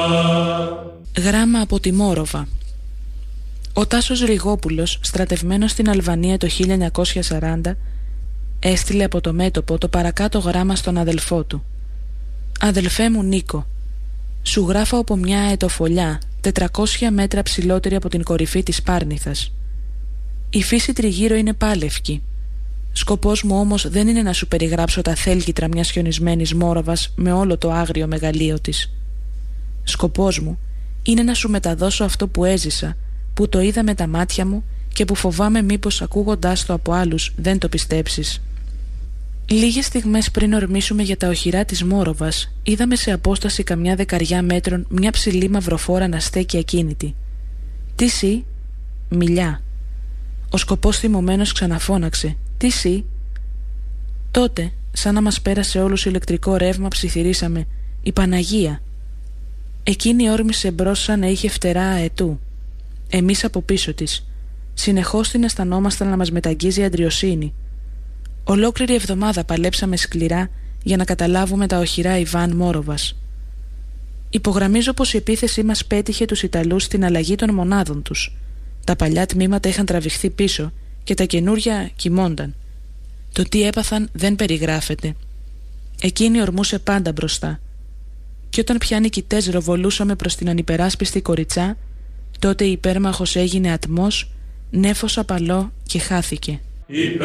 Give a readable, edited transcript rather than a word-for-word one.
Γράμμα από τη Μόροβα. Ο Τάσος Ριγόπουλος, στρατευμένος στην Αλβανία το 1940, έστειλε από το μέτωπο το παρακάτω γράμμα στον αδελφό του. «Αδελφέ μου Νίκο, σου γράφω από μια αετοφολιά 400 μέτρα ψηλότερη από την κορυφή της Πάρνηθας. Η φύση τριγύρω είναι πάλευκη. Σκοπός μου όμως δεν είναι να σου περιγράψω τα θέλκυτρα μιας χιονισμένης Μόροβας με όλο το άγριο μεγαλείο της. Σκοπός μου είναι να σου μεταδώσω αυτό που έζησα, που το είδα με τα μάτια μου και που φοβάμαι μήπως ακούγοντάς το από άλλους δεν το πιστέψεις. Λίγες στιγμές πριν ορμήσουμε για τα οχυρά της Μόροβας, είδαμε σε απόσταση καμιά 10 μέτρων μια ψηλή μαυροφόρα να στέκει ακίνητη. «Τι σύ?» «Μιλιά». Ο σκοπός θυμωμένος ξαναφώναξε. «Τι σύ?» Τότε, σαν να μας πέρασε όλους ηλεκτρικό ρεύμα, ψιθυρίσαμε. «Η Παναγία». Εκείνη όρμησε μπρος σαν να είχε φτερά αετού. Εμείς από πίσω της. Συνεχώς την αισθανόμασταν να μας μεταγγίζει αντριοσύνη. Ολόκληρη εβδομάδα παλέψαμε σκληρά για να καταλάβουμε τα οχυρά Ιβάν Μόροβας. Υπογραμμίζω πως η επίθεσή μας πέτυχε τους Ιταλούς στην αλλαγή των μονάδων τους. Τα παλιά τμήματα είχαν τραβηχθεί πίσω και τα καινούρια κοιμόνταν. Το τι έπαθαν δεν περιγράφεται. Εκείνη ορμούσε πάντα μπροστά. Και όταν πια νικητές ροβολούσαμε προς την ανυπεράσπιστη Κοριτσά, τότε η υπέρμαχος έγινε ατμός, νέφος απαλό και χάθηκε.